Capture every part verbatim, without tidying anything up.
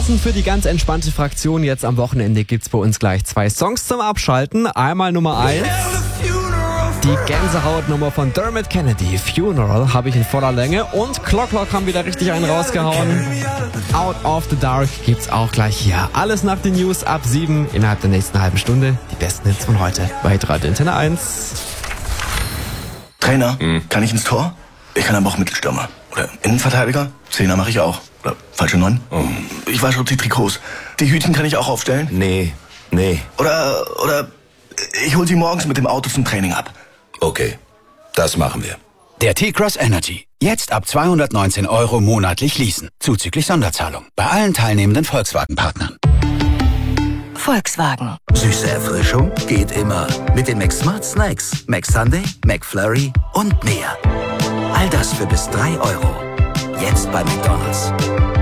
Passend für die ganz entspannte Fraktion jetzt am Wochenende gibt's bei uns gleich zwei Songs zum Abschalten. Einmal Nummer eins. Die Gänsehautnummer von Dermot Kennedy, Funeral, habe ich in voller Länge. Und Clock Clock haben wieder richtig einen rausgehauen. Out of the Dark gibt's auch gleich hier. Alles nach den News ab sieben innerhalb der nächsten halben Stunde. Die besten Hits von heute bei Radio Antenne eins. Trainer, hm. kann ich ins Tor? Ich kann aber auch Mittelstürmer. Oder Innenverteidiger? Zehner mache ich auch. Oder falsche Neun? Oh. Ich wasche die Trikots. Die Hütchen kann ich auch aufstellen? Nee, nee. Oder, oder ich hol sie morgens mit dem Auto zum Training ab. Okay, das machen wir. Der T-Cross Energy. Jetzt ab zweihundertneunzehn Euro monatlich leasen. Zuzüglich Sonderzahlung. Bei allen teilnehmenden Volkswagen-Partnern. Volkswagen. Süße Erfrischung geht immer. Mit den McSmart Snacks. McSunday, McFlurry und mehr. All das für bis drei Euro. Jetzt bei McDonald's.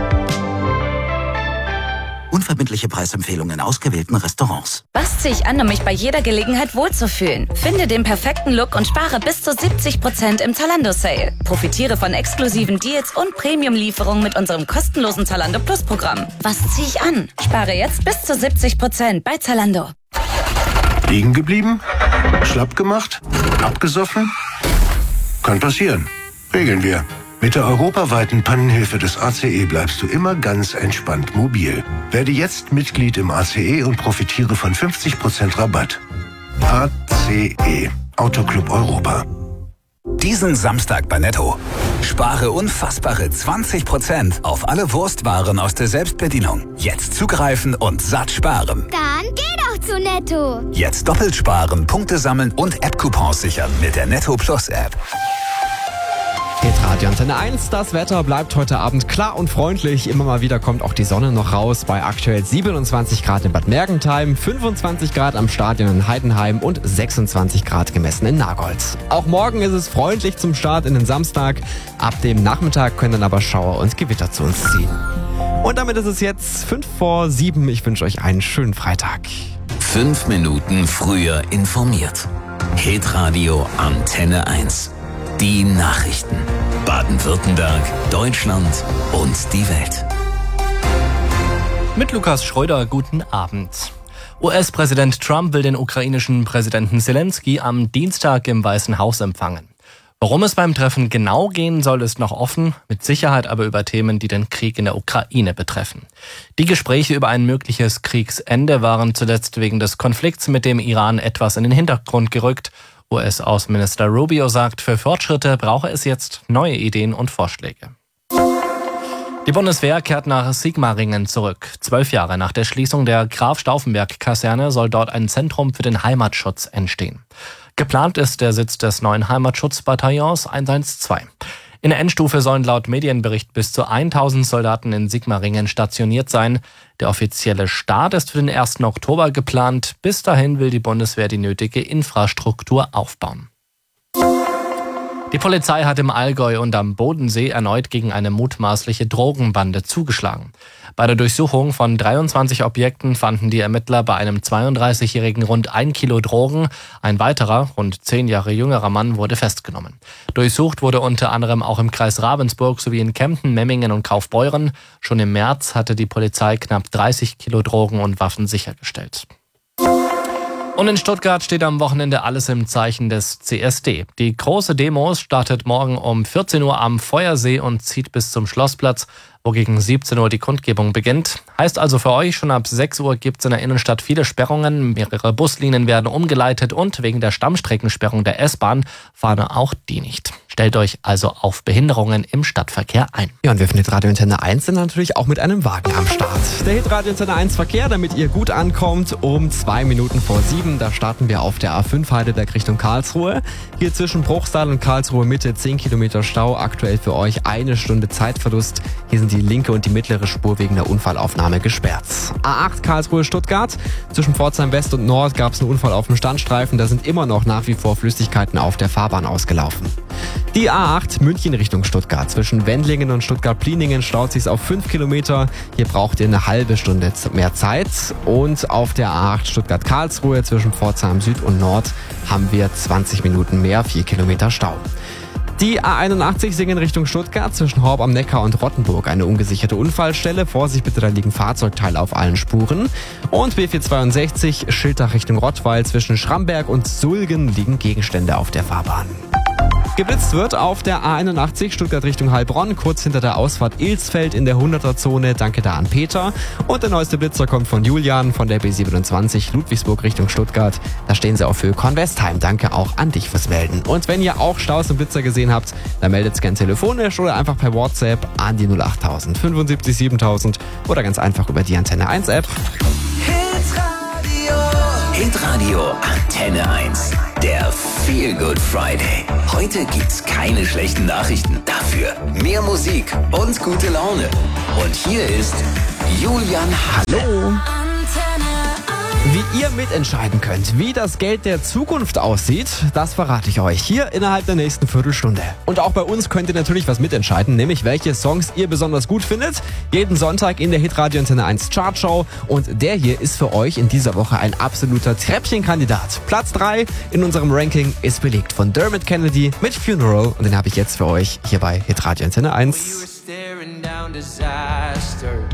Unverbindliche Preisempfehlungen in ausgewählten Restaurants. Was ziehe ich an, um mich bei jeder Gelegenheit wohlzufühlen? Finde den perfekten Look und spare bis zu siebzig Prozent im Zalando-Sale. Profitiere von exklusiven Deals und Premium-Lieferungen mit unserem kostenlosen Zalando Plus-Programm. Was ziehe ich an? Spare jetzt bis zu siebzig Prozent bei Zalando. Liegen geblieben? Schlapp gemacht? Abgesoffen? Kann passieren. Regeln wir. Mit der europaweiten Pannenhilfe des A C E bleibst du immer ganz entspannt mobil. Werde jetzt Mitglied im A C E und profitiere von fünfzig Prozent Rabatt. A C E, Autoclub Europa. Diesen Samstag bei Netto. Spare unfassbare zwanzig Prozent auf alle Wurstwaren aus der Selbstbedienung. Jetzt zugreifen und satt sparen. Dann geh doch zu Netto. Jetzt doppelt sparen, Punkte sammeln und App-Coupons sichern mit der Netto Plus App. Hit Radio Antenne eins, das Wetter bleibt heute Abend klar und freundlich. Immer mal wieder kommt auch die Sonne noch raus bei aktuell siebenundzwanzig Grad in Bad Mergentheim, fünfundzwanzig Grad am Stadion in Heidenheim und sechsundzwanzig Grad gemessen in Nagold. Auch morgen ist es freundlich zum Start in den Samstag. Ab dem Nachmittag können dann aber Schauer und Gewitter zu uns ziehen. Und damit ist es jetzt fünf vor sieben. Ich wünsche euch einen schönen Freitag. Fünf Minuten früher informiert. Hit Radio Antenne eins. Die Nachrichten. Baden-Württemberg, Deutschland und die Welt. Mit Lukas Schröder, guten Abend. U S-Präsident Trump will den ukrainischen Präsidenten Zelensky am Dienstag im Weißen Haus empfangen. Worum es beim Treffen genau gehen soll, ist noch offen, mit Sicherheit aber über Themen, die den Krieg in der Ukraine betreffen. Die Gespräche über ein mögliches Kriegsende waren zuletzt wegen des Konflikts mit dem Iran etwas in den Hintergrund gerückt. U S-Außenminister Rubio sagt, für Fortschritte brauche es jetzt neue Ideen und Vorschläge. Die Bundeswehr kehrt nach Sigmaringen zurück. Zwölf Jahre nach der Schließung der Graf-Stauffenberg-Kaserne soll dort ein Zentrum für den Heimatschutz entstehen. Geplant ist der Sitz des neuen Heimatschutzbataillons eins eins zwei. In der Endstufe sollen laut Medienbericht bis zu tausend Soldaten in Sigmaringen stationiert sein. Der offizielle Start ist für den ersten Oktober geplant. Bis dahin will die Bundeswehr die nötige Infrastruktur aufbauen. Die Polizei hat im Allgäu und am Bodensee erneut gegen eine mutmaßliche Drogenbande zugeschlagen. Bei der Durchsuchung von dreiundzwanzig Objekten fanden die Ermittler bei einem zweiunddreißigjährigen rund ein Kilo Drogen. Ein weiterer, rund zehn Jahre jüngerer Mann wurde festgenommen. Durchsucht wurde unter anderem auch im Kreis Ravensburg sowie in Kempten, Memmingen und Kaufbeuren. Schon im März hatte die Polizei knapp dreißig Kilo Drogen und Waffen sichergestellt. Und in Stuttgart steht am Wochenende alles im Zeichen des C S D. Die große Demo startet morgen um vierzehn Uhr am Feuersee und zieht bis zum Schlossplatz, wo gegen siebzehn Uhr die Kundgebung beginnt. Heißt also für euch, schon ab sechs Uhr gibt es in der Innenstadt viele Sperrungen. Mehrere Buslinien werden umgeleitet und wegen der Stammstreckensperrung der S-Bahn fahren auch die nicht. Stellt euch also auf Behinderungen im Stadtverkehr ein. Ja, und wir von Hitradio Antenne eins sind natürlich auch mit einem Wagen am Start. Der Hitradio Antenne eins Verkehr, damit ihr gut ankommt, um zwei Minuten vor sieben. Da starten wir auf der A fünf Heidelberg Richtung Karlsruhe. Hier zwischen Bruchsal und Karlsruhe Mitte zehn Kilometer Stau. Aktuell für euch eine Stunde Zeitverlust. Hier sind die linke und die mittlere Spur wegen der Unfallaufnahme gesperrt. A acht Karlsruhe Stuttgart. Zwischen Pforzheim West und Nord gab es einen Unfall auf dem Standstreifen. Da sind immer noch nach wie vor Flüssigkeiten auf der Fahrbahn ausgelaufen. Die A acht München Richtung Stuttgart. Zwischen Wendlingen und Stuttgart-Pliningen staut sich auf fünf Kilometer. Hier braucht ihr eine halbe Stunde mehr Zeit. Und auf der A acht Stuttgart-Karlsruhe zwischen Pforzheim Süd und Nord haben wir zwanzig Minuten mehr, vier Kilometer Stau. Die A einundachtzig Singen Richtung Stuttgart zwischen Horb am Neckar und Rottenburg. Eine ungesicherte Unfallstelle. Vorsicht bitte, da liegen Fahrzeugteile auf allen Spuren. Und B vierhundertzweiundsechzig Schiltach Richtung Rottweil zwischen Schramberg und Sulgen liegen Gegenstände auf der Fahrbahn. Geblitzt wird auf der A einundachtzig Stuttgart Richtung Heilbronn, kurz hinter der Ausfahrt Ilsfeld in der hunderter-Zone. Danke da an Peter. Und der neueste Blitzer kommt von Julian von der B siebenundzwanzig Ludwigsburg Richtung Stuttgart. Da stehen sie auch für Convestheim. Danke auch an dich fürs Melden. Und wenn ihr auch Staus und Blitzer gesehen habt, dann meldet's gern telefonisch oder einfach per WhatsApp an die null achttausend fünfundsiebzig siebentausend oder ganz einfach über die Antenne eins App. Hitradio Antenne eins. Der Feel Good Friday. Heute gibt's keine schlechten Nachrichten. Dafür mehr Musik und gute Laune. Und hier ist Julian Hallo. Wie ihr mitentscheiden könnt, wie das Geld der Zukunft aussieht, das verrate ich euch hier innerhalb der nächsten Viertelstunde. Und auch bei uns könnt ihr natürlich was mitentscheiden, nämlich welche Songs ihr besonders gut findet. Jeden Sonntag in der Hitradio Antenne eins Chartshow. Und der hier ist für euch in dieser Woche ein absoluter Treppchenkandidat. Platz drei in unserem Ranking ist belegt von Dermot Kennedy mit Funeral. Und den habe ich jetzt für euch hier bei Hitradio Antenne eins.